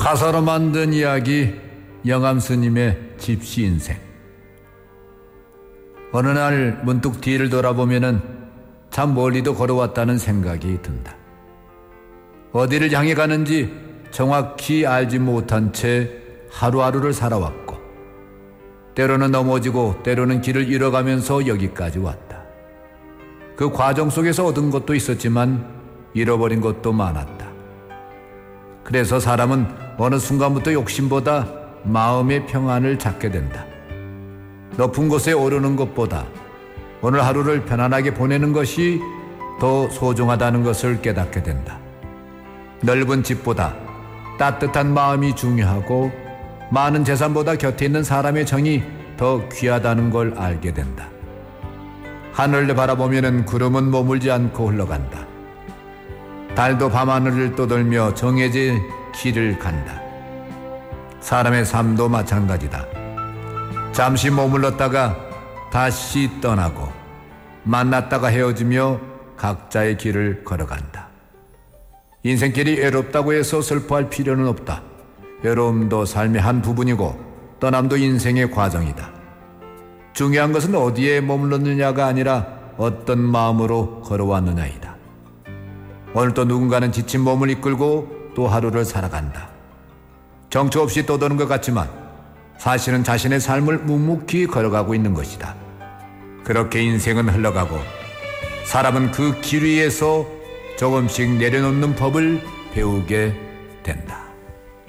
가사로 만든 이야기, 영암 스님의 집시 인생. 어느 날 문득 뒤를 돌아보면은 참 멀리도 걸어왔다는 생각이 든다. 어디를 향해 가는지 정확히 알지 못한 채 하루하루를 살아왔고, 때로는 넘어지고 때로는 길을 잃어가면서 여기까지 왔다. 그 과정 속에서 얻은 것도 있었지만 잃어버린 것도 많았다. 그래서 사람은 어느 순간부터 욕심보다 마음의 평안을 찾게 된다. 높은 곳에 오르는 것보다 오늘 하루를 편안하게 보내는 것이 더 소중하다는 것을 깨닫게 된다. 넓은 집보다 따뜻한 마음이 중요하고 많은 재산보다 곁에 있는 사람의 정이 더 귀하다는 걸 알게 된다. 하늘을 바라보면 구름은 머물지 않고 흘러간다. 달도 밤하늘을 떠돌며 정해진 길을 간다. 사람의 삶도 마찬가지다. 잠시 머물렀다가 다시 떠나고 만났다가 헤어지며 각자의 길을 걸어간다. 인생길이 외롭다고 해서 슬퍼할 필요는 없다. 외로움도 삶의 한 부분이고 떠남도 인생의 과정이다. 중요한 것은 어디에 머물렀느냐가 아니라 어떤 마음으로 걸어왔느냐이다. 오늘도 누군가는 지친 몸을 이끌고 또 하루를 살아간다. 정처 없이 떠도는 것 같지만 사실은 자신의 삶을 묵묵히 걸어가고 있는 것이다. 그렇게 인생은 흘러가고 사람은 그 길 위에서 조금씩 내려놓는 법을 배우게 된다.